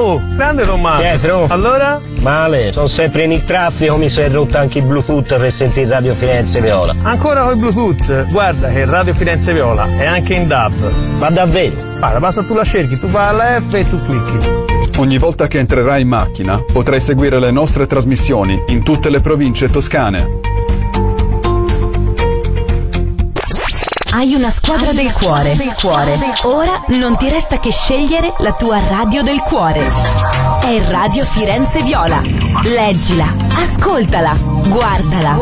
Oh, grande Tommaso. Pietro. Allora? Male, sono sempre in traffico, mi si è rotto anche il Bluetooth per sentire Radio Firenze Viola. Ancora con il Bluetooth? Guarda che Radio Firenze Viola è anche in DAB. Ma davvero? Guarda, basta tu la cerchi, tu vai alla F e tu clicchi. Ogni volta che entrerai in macchina potrai seguire le nostre trasmissioni in tutte le province toscane. Hai una squadra del cuore. Ora non ti resta che scegliere la tua radio del cuore. È Radio Firenze Viola. Leggila, ascoltala, guardala.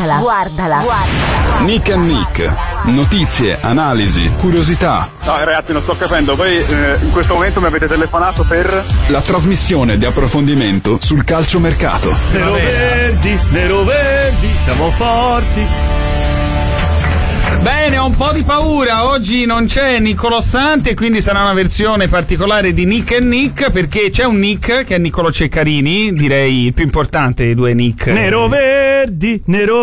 Nick and Nick. Notizie, analisi, curiosità. No ragazzi, non sto capendo, voi in questo momento mi avete telefonato per... La trasmissione di approfondimento sul calciomercato. Nero verdi, siamo forti. Bene, ho un po' di paura, oggi non c'è Niccolò Santi e quindi sarà una versione particolare di Nick and Nick, perché c'è un Nick che è Niccolò Ceccarini, direi il più importante dei due Nick. Nero verdi,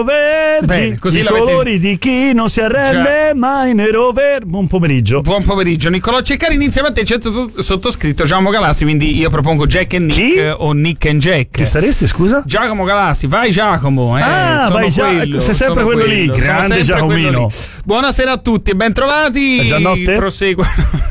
bene, così i colori di chi non si arrende mai, nero verdi. Buon pomeriggio. Buon pomeriggio, Niccolò Ceccarini, insieme a te c'è sottoscritto Giacomo Galassi, quindi io propongo Jack and Nick o Nick and Jack. Chi saresti, scusa? Giacomo Galassi, vai Giacomo. Vai Giacomo, sei sempre quello lì, grande Giacomino. Buonasera a tutti e bentrovati. È già notte? Proseguo.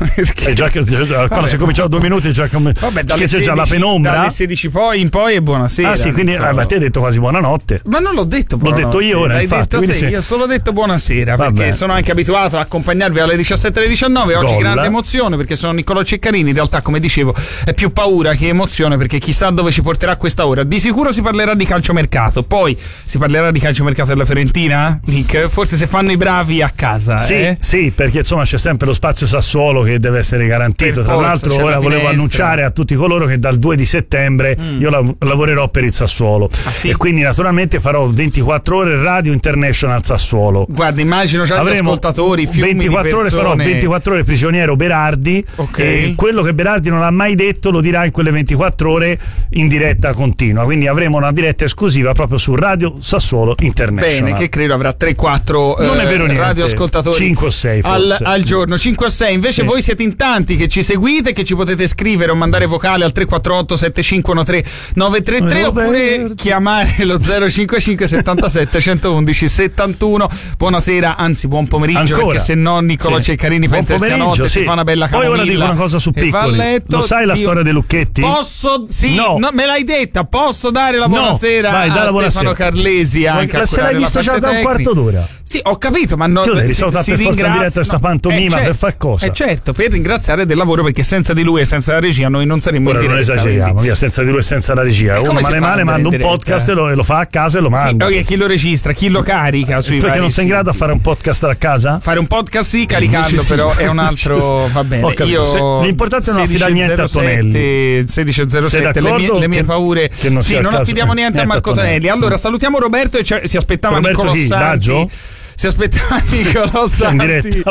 È già che quando si è cominciato 2 minuti già come vabbè, che c'è 16, già la penombra. Dalle 16 poi in poi è buonasera. Ah sì, quindi ma te hai detto quasi buonanotte. Ma non l'ho detto. L'ho detto io ora, l'hai infatti, detto te, sì. io ho solo detto buonasera perché sono anche abituato a accompagnarvi alle 17 e alle 19. Oggi grande emozione perché sono Niccolò Ceccarini. In realtà, come dicevo, è più paura che emozione perché chissà dove ci porterà questa ora. Di sicuro si parlerà di calciomercato, poi si parlerà di calciomercato della Fiorentina, Nick, forse se fanno i bravi a casa. Sì, perché insomma c'è sempre lo spazio Sassuolo che deve essere garantito. Tra l'altro ora volevo annunciare a tutti coloro che dal 2 di settembre io lavorerò per il Sassuolo e quindi naturalmente farò 24 ore Radio International Sassuolo. Guarda, immagino già gli ascoltatori, fiumi 24 di ore persone. farò 24 ore prigioniero Berardi, e quello che Berardi non ha mai detto lo dirà in quelle 24 ore in diretta continua, quindi avremo una diretta esclusiva proprio su Radio Sassuolo International. Bene, che credo avrà 3-4 non è vero niente, radioascoltatori 5 o 6 al giorno, 5 o 6. Invece voi siete in tanti che ci seguite, che ci potete scrivere o mandare vocale al 348 7513 933 oppure chiamare lo 055 77 111 71. Buonasera, anzi buon pomeriggio. Ancora? Perché se no Niccolò Ceccarini pensa sia notte, si fa una bella camomilla. Poi ora dico una cosa su Piccoli. Lo sai la storia dei Lucchetti? Posso? Sì, no, me l'hai detta. Posso dare la buonasera a Stefano Carlesi anche se l'hai visto già da un quarto d'ora. Sì, ho capito, ma non devi salutare per forza in diretta questa pantomima per far cosa? Certo, per ringraziare del lavoro, perché senza di lui e senza la regia noi non saremmo in diretta. Non esageriamo, via, senza di lui e senza la regia. Uno male manda un podcast e lo fa a casa e lo manda. Sì, chi lo registra, chi lo carica sui perché non sei in grado a fare un podcast a casa? Fare un podcast sì, caricarlo però è un altro, va bene. L'importante è non affidare niente a Tonelli. 1607 le mie paure. Sì, non affidiamo niente a Marco Tonelli. Allora salutiamo Roberto e si aspettava Niccolò Santi. Si aspettava Niccolò Santi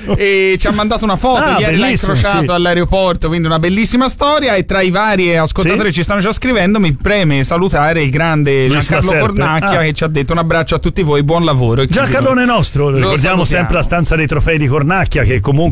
e ci ha mandato una foto, ieri l'ha incrociato all'aeroporto, quindi una bellissima storia. E tra i vari ascoltatori che ci stanno già scrivendo mi preme salutare il grande Giancarlo Cornacchia che ci ha detto un abbraccio a tutti voi, buon lavoro. Giancarlone nostro, ricordiamo sempre la stanza dei trofei di Cornacchia, che comunque